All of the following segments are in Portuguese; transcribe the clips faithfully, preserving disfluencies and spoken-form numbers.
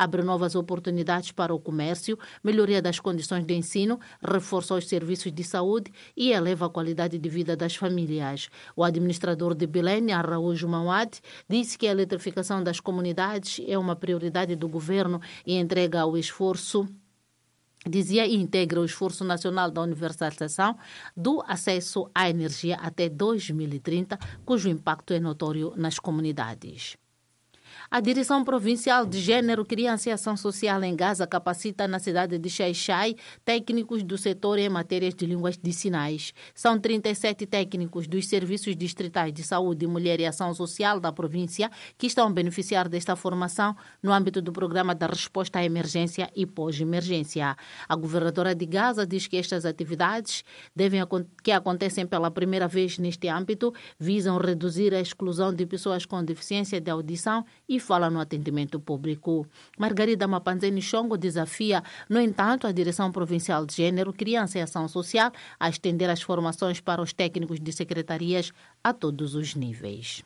abre novas oportunidades para o comércio, melhoria das condições de ensino, reforça os serviços de saúde e eleva a qualidade de vida das famílias. O administrador de Belém, Araújo Mauad, disse que a eletrificação das comunidades é uma prioridade do governo e entrega o esforço Dizia e integra o esforço nacional da universalização do acesso à energia até dois mil e trinta, cujo impacto é notório nas comunidades. A Direção Provincial de Gênero, Criança e Ação Social em Gaza capacita na cidade de Xai-Xai técnicos do setor em matérias de línguas de sinais. São trinta e sete técnicos dos Serviços Distritais de Saúde, Mulher e Ação Social da província que estão a beneficiar desta formação no âmbito do Programa da Resposta à Emergência e Pós-Emergência. A governadora de Gaza diz que estas atividades, devem, que acontecem pela primeira vez neste âmbito, visam reduzir a exclusão de pessoas com deficiência de audição e fala no atendimento público. Margarida Mapanzeni Chongo desafia, no entanto, a Direção Provincial de Gênero, Criança e Ação Social a estender as formações para os técnicos de secretarias a todos os níveis.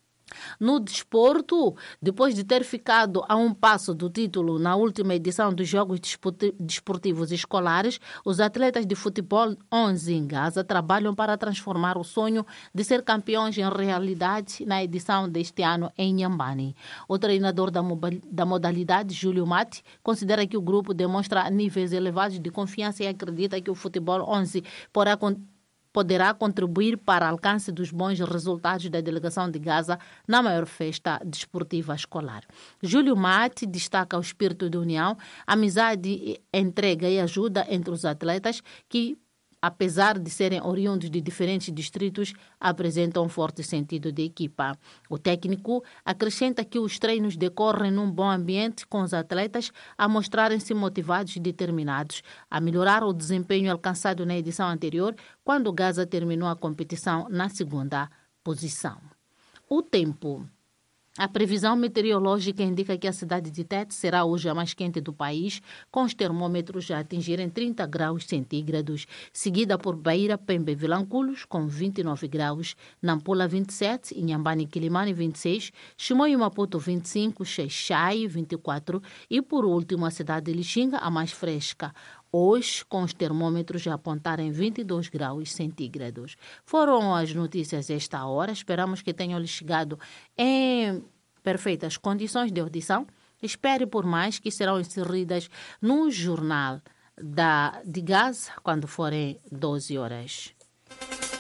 No desporto, depois de ter ficado a um passo do título na última edição dos Jogos Desportivos Escolares, os atletas de futebol onze em Gaza trabalham para transformar o sonho de ser campeões em realidade na edição deste ano em Inhambane. O treinador da, da modalidade, Júlio Mati, considera que o grupo demonstra níveis elevados de confiança e acredita que o futebol onze poderá poderá contribuir para o alcance dos bons resultados da delegação de Gaza na maior festa desportiva escolar. Júlio Mate destaca o espírito de união, amizade, entrega e ajuda entre os atletas que, apesar de serem oriundos de diferentes distritos, apresentam um forte sentido de equipa. O técnico acrescenta que os treinos decorrem num bom ambiente, com os atletas a mostrarem-se motivados e determinados a melhorar o desempenho alcançado na edição anterior, quando Gaza terminou a competição na segunda posição. O tempo. A previsão meteorológica indica que a cidade de Tete será hoje a mais quente do país, com os termômetros a atingirem trinta graus centígrados, seguida por Beira, Pemba e Vilanculos, com vinte e nove graus, Nampula vinte e sete, Inhambane e Quilimane vinte e seis, Chimoio e Maputo vinte e cinco, Xai-Xai vinte e quatro e, por último, a cidade de Lixinga, a mais fresca, hoje com os termômetros a apontarem vinte e dois graus centígrados. Foram as notícias esta hora. Esperamos que tenham lhe chegado em perfeitas condições de audição. Espere por mais, que serão inseridas no jornal da, de Gaza quando forem doze horas.